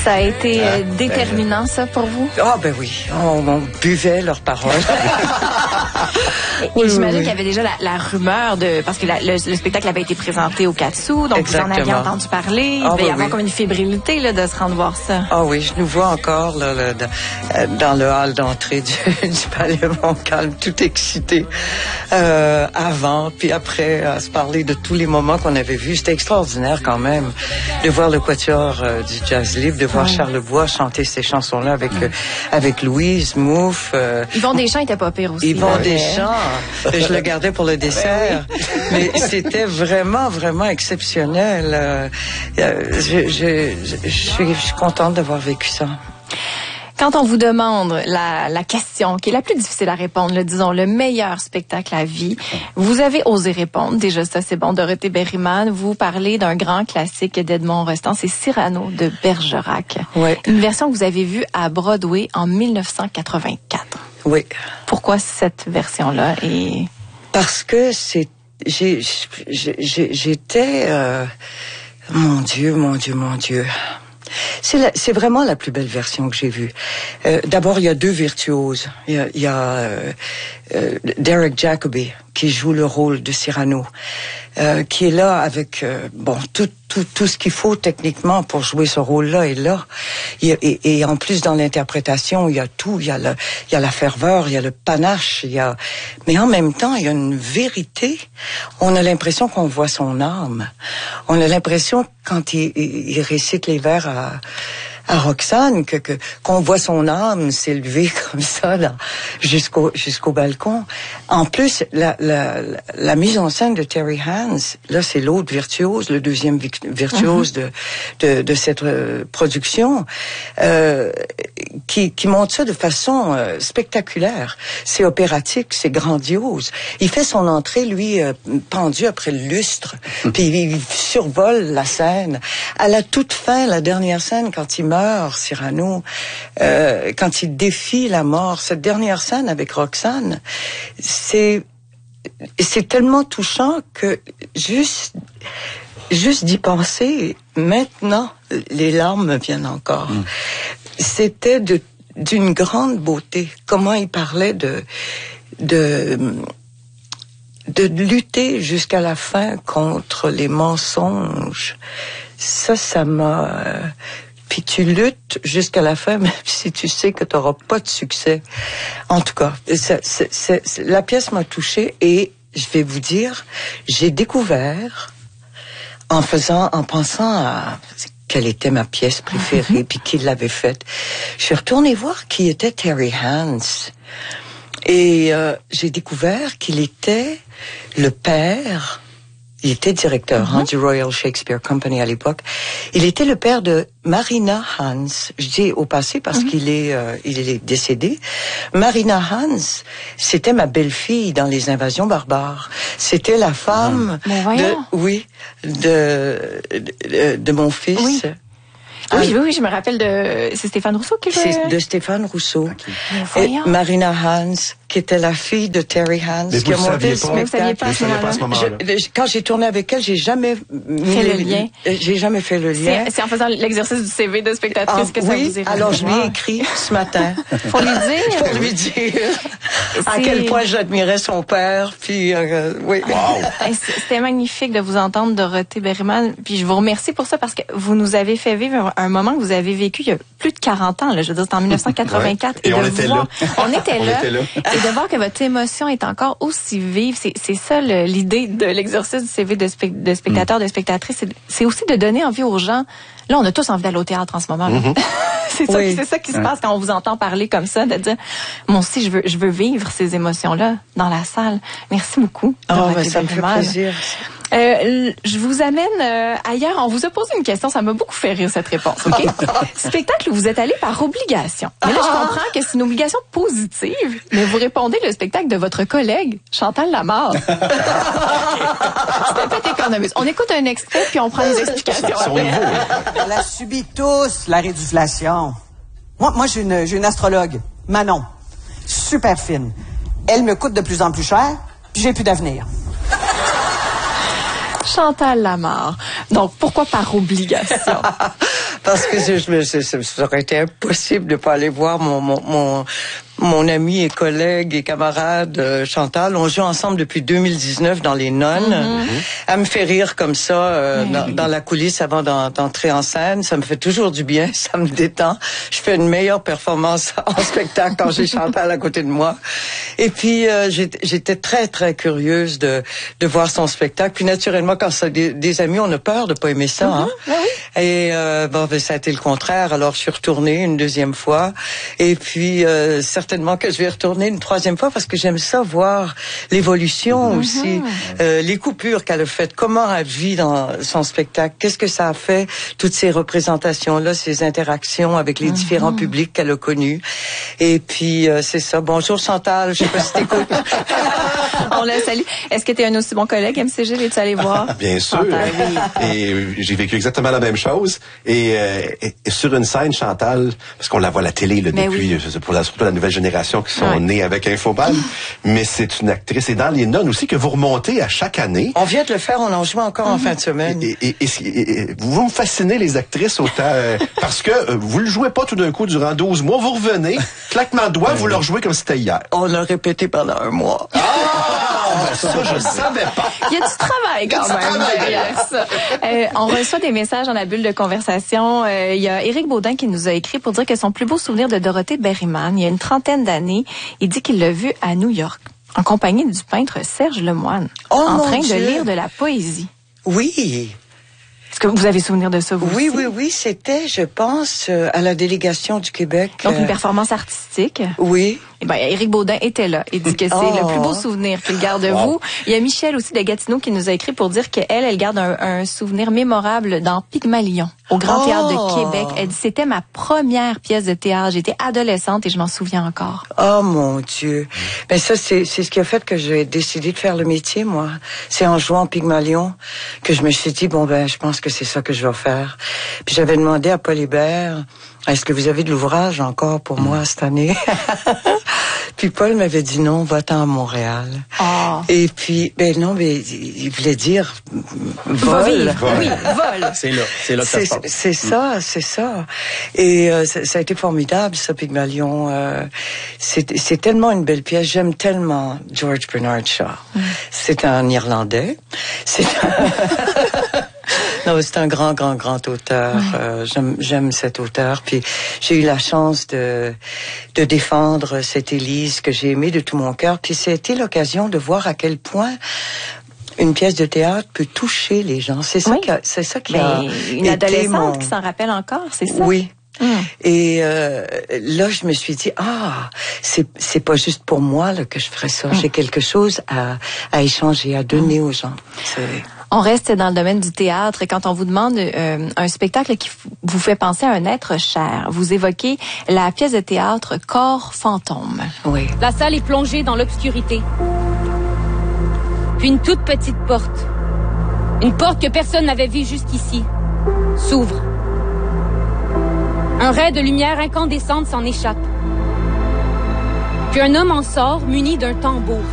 Ça a été déterminant, ça, pour vous? Ah, ben oui. On buvait leurs paroles. Et j'imagine qu'il y avait déjà la rumeur parce que le spectacle avait été présenté au Katsu, donc Exactement. vous en aviez entendu parler. Il devait y avoir comme une fébrilité là, de se rendre voir ça. Ah oui, je nous vois encore là, dans le hall d'entrée du Palais Montcalm, tout excité. Avant, puis après, à se parler de tous les moments qu'on avait vus. C'était extraordinaire quand même de voir le quatuor du Jazz Libre, de voir Charles Lebois chanter ces chansons-là avec Louise, Mouffe. Yvon Deschamps était pas pire aussi. Yvon Deschamps, je le gardais pour le dessert. Mais c'était vraiment, vraiment exceptionnel. Je suis contente d'avoir vécu ça. Quand on vous demande la question qui est la plus difficile à répondre, disons le meilleur spectacle à vie, vous avez osé répondre. Déjà ça, c'est bon. Dorothée Berryman, vous parlez d'un grand classique d'Edmond Rostand, c'est Cyrano de Bergerac. Oui. Une version que vous avez vue à Broadway en 1984. Oui. Pourquoi cette version-là? Parce que j'étais... Mon Dieu. C'est vraiment la plus belle version que j'ai vue. D'abord, il y a deux virtuoses. Il y a Derek Jacobi qui joue le rôle de Cyrano, qui est là avec tout ce qu'il faut techniquement pour jouer ce rôle-là est là. Et en plus dans l'interprétation, il y a tout. Il y a la ferveur, il y a le panache, mais en même temps, il y a une vérité. On a l'impression qu'on voit son âme. On a l'impression quand il récite les vers à Roxane qu'on voit son âme s'élever comme ça là, jusqu'au balcon. En plus, la mise en scène de Terry Hands, là c'est l'autre virtuose, le deuxième virtuose de cette production, qui montre ça de façon spectaculaire. C'est opératique, c'est grandiose. Il fait son entrée, lui, pendu après le lustre, puis il survole la scène. À la toute fin, la dernière scène, quand il meurt, Cyrano, quand il défie la mort, cette dernière scène avec Roxane, c'est tellement touchant que juste d'y penser, maintenant, les larmes me viennent encore. C'était d'une grande beauté. Comment il parlait de lutter jusqu'à la fin contre les mensonges. Ça m'a... Puis tu luttes jusqu'à la fin, même si tu sais que tu n'auras pas de succès. En tout cas, la pièce m'a touchée et je vais vous dire, j'ai découvert en pensant à quelle était ma pièce préférée puis qui l'avait faite. Je suis retournée voir qui était Terry Hands et j'ai découvert qu'il était le père. Il était directeur du Royal Shakespeare Company à l'époque. Il était le père de Marina Hans. Je dis au passé parce qu'il est décédé. Marina Hans, c'était ma belle-fille dans Les Invasions barbares. C'était la femme de mon fils. Oui. Oui, je me rappelle c'est Stéphane Rousseau qui jouait. C'est de Stéphane Rousseau. Okay. Et Marina Hans, qui était la fille de Terry Hans, qui a monté le spectacle. Vous saviez pas à ce moment-là. Quand j'ai tourné avec elle, j'ai jamais mis le lien. J'ai jamais fait le lien. C'est en faisant l'exercice du CV de spectatrice que ça vous est alors je lui ai écrit ce matin. Pour lui dire à quel point j'admirais son père. Puis oui. Wow. C'était magnifique de vous entendre, Dorothée Berryman. Puis je vous remercie pour ça parce que vous nous avez fait vivre un moment que vous avez vécu il y a plus de 40 ans. Là, je veux dire, c'était en 1984. Et on était là. On était là. Et de voir que votre émotion est encore aussi vive, c'est ça l'idée de l'exercice du CV de spectateur, de spectatrice. C'est aussi de donner envie aux gens. Là, on a tous envie d'aller au théâtre en ce moment. C'est ça qui se passe quand on vous entend parler comme ça, de dire, moi aussi, je veux vivre ces émotions-là dans la salle. Merci beaucoup. Ça me fait plaisir. Je vous amène ailleurs. On vous a posé une question, ça m'a beaucoup fait rire cette réponse. Okay? Spectacle où vous êtes allé par obligation. Mais là, je comprends que c'est une obligation positive, mais vous répondez le spectacle de votre collègue Chantal Lamarre. C'est un peu économiste. On écoute un extrait puis on prend les explications. On a subi tous la réduflation. Moi, j'ai une astrologue, Manon, super fine. Elle me coûte de plus en plus cher, puis j'ai plus d'avenir. Chantal Lamarre. Donc, pourquoi par obligation? Parce que ça aurait été impossible de pas aller voir mon ami et collègue et camarade Chantal. On joue ensemble depuis 2019 dans Les Nonnes. Elle me fait rire comme ça dans la coulisse avant d'entrer en scène. Ça me fait toujours du bien, ça me détend. Je fais une meilleure performance en spectacle quand j'ai Chantal à côté de moi. Et puis j'étais très très curieuse de voir son spectacle. Puis naturellement, quand c'est des amis, on a peur de pas aimer ça. Hein? Et ça a été le contraire. Alors je suis retournée une deuxième fois. Et puis certainement que je vais retourner une troisième fois parce que j'aime ça voir l'évolution aussi, les coupures qu'elle a faites, comment elle vit dans son spectacle, qu'est-ce que ça a fait, toutes ces représentations-là, ces interactions avec les différents publics qu'elle a connus. Et puis c'est ça. Bonjour Chantal, je sais pas si t'écoutes. On la salue. Est-ce que tu es un aussi bon collègue, MCG? Es-tu allé voir? Bien sûr. Chantal, oui. Et j'ai vécu exactement la même chose. Et sur une scène, Chantal, parce qu'on la voit à la télé là, depuis, surtout la nouvelle génération qui sont nés avec Infobal, mais c'est une actrice. Et dans Les Nonnes aussi que vous remontez à chaque année. On vient de le faire, on en joue encore en fin de semaine. Et vous me fascinez les actrices autant parce que vous le jouez pas tout d'un coup durant 12 mois, vous revenez, claquement de doigts, vous le rejouez comme si c'était hier. On l'a répété pendant 1 mois. Ça, je savais pas. Il y a du travail quand même derrière ça. On reçoit des messages dans la bulle de conversation. Il y a Éric Baudin qui nous a écrit pour dire que son plus beau souvenir de Dorothée Berryman, il y a une trentaine d'années, il dit qu'il l'a vue à New York, en compagnie du peintre Serge Lemoine, en train de lire de la poésie. Oui. Est-ce que vous avez souvenir de ça, vous aussi? Oui. C'était, je pense, à la délégation du Québec. Donc, une performance artistique. Oui. Eh ben, Éric Baudin était là. Il dit que c'est le plus beau souvenir qu'il garde de vous. Il y a Michel aussi de Gatineau qui nous a écrit pour dire qu'elle garde un souvenir mémorable dans Pygmalion, au Grand Théâtre de Québec. Elle dit, c'était ma première pièce de théâtre. J'étais adolescente et je m'en souviens encore. Oh, mon Dieu. Ben, ça, c'est ce qui a fait que j'ai décidé de faire le métier, moi. C'est en jouant Pygmalion que je me suis dit, je pense que c'est ça que je vais faire. Puis j'avais demandé à Paul Hébert, est-ce que vous avez de l'ouvrage encore pour moi cette année? Puis Paul m'avait dit non, va-t'en à Montréal. Oh. Et puis, il voulait dire vol. Oui, vol. C'est là que ça se passe. C'est ça. Et ça a été formidable, ça, Pygmalion. C'est tellement une belle pièce. J'aime tellement George Bernard Shaw. C'est un Irlandais. Non, c'est un grand auteur. J'aime cet auteur. Puis j'ai eu la chance de défendre cette Élise que j'ai aimée de tout mon cœur. Puis c'était l'occasion de voir à quel point une pièce de théâtre peut toucher les gens. C'est ça qui a une adolescente qui s'en rappelle encore, c'est ça? Oui. Et là, je me suis dit, c'est pas juste pour moi là, que je ferais ça. J'ai quelque chose à échanger, à donner aux gens. On reste dans le domaine du théâtre et quand on vous demande un spectacle qui vous fait penser à un être cher, vous évoquez la pièce de théâtre Corps fantôme. Oui. La salle est plongée dans l'obscurité. Puis une toute petite porte, une porte que personne n'avait vue jusqu'ici, s'ouvre. Un ray de lumière incandescente s'en échappe. Puis un homme en sort muni d'un tambour.